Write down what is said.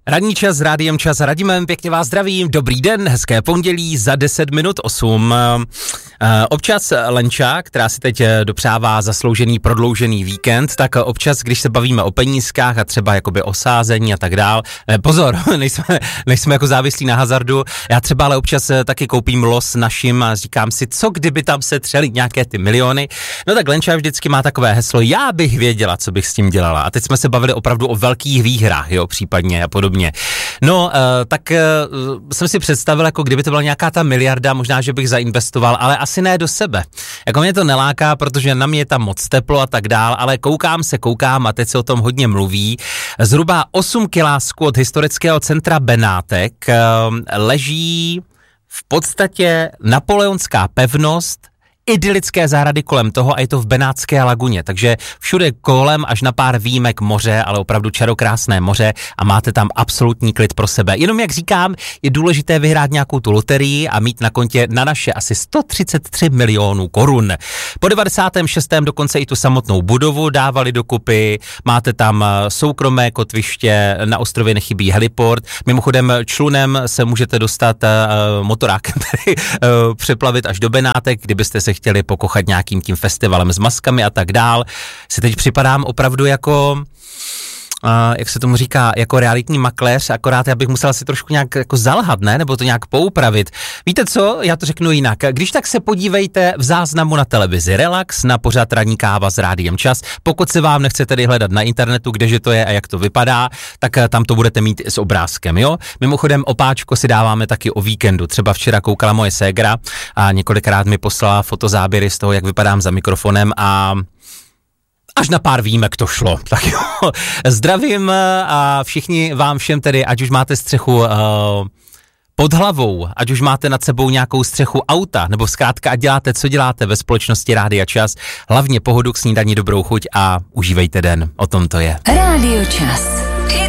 Ranní čas s Rádiem Čas a Radimem, pěkně vás zdravím, dobrý den, hezké pondělí za 10 minut 8. Občas Lenča, která si teď dopřává zasloužený prodloužený víkend, tak občas, když se bavíme o penízkách a třeba jakoby o sázení a tak dál, pozor, nejsme jako závislí na hazardu, já třeba ale občas taky koupím los našim a říkám si, co kdyby tam se třeli nějaké ty miliony, no tak Lenča vždycky má takové heslo, já bych věděla, co bych s tím dělala a teď jsme se bavili opravdu o velkých výhrách, jo, případně a podobně. No, tak jsem si představil, jako kdyby to byla nějaká ta miliarda, možná, že bych zainvestoval, ale asi ne do sebe. Jako mě to neláká, protože na mě je tam moc teplo a tak dál, ale koukám a teď se o tom hodně mluví. Zhruba 8 kilásků od historického centra Benátek leží v podstatě napoleonská pevnost, idylické zahrady kolem toho a je to v Benátské laguně, takže všude kolem až na pár výjimek moře, ale opravdu čarokrásné moře a máte tam absolutní klid pro sebe. Jenom jak říkám, je důležité vyhrát nějakou tu loterii a mít na kontě na naše asi 133 milionů korun. Po 96. dokonce i tu samotnou budovu dávali dokupy, máte tam soukromé kotviště, na ostrově nechybí heliport, mimochodem člunem se můžete dostat motorákem, tedy přeplavit až do Benátek, kdybyste se chtěli pokochat nějakým tím festivalem s maskami a tak dál. Si teď připadám opravdu jako, jak se tomu říká, jako realitní makléř, akorát já bych musel si trošku nějak jako zalhat, ne? Nebo to nějak poupravit. Víte co? Já to řeknu jinak. Když tak se podívejte v záznamu na televizi Relax, na pořad Ranní káva s Rádiem Čas. Pokud se vám nechce tedy hledat na internetu, kdeže to je a jak to vypadá, tak tam to budete mít i s obrázkem, jo? Mimochodem opáčko si dáváme taky o víkendu. Třeba včera koukala moje ségra a několikrát mi poslala fotozáběry z toho, jak vypadám za mikrofonem a až na pár výjimek to šlo. Tak jo, zdravím a všichni vám všem tedy, ať už máte střechu pod hlavou, ať už máte nad sebou nějakou střechu auta, nebo zkrátka, ať děláte, co děláte ve společnosti Rádia Čas, hlavně pohodu k snídani, dobrou chuť a užívejte den, o tom to je. Rádio Čas.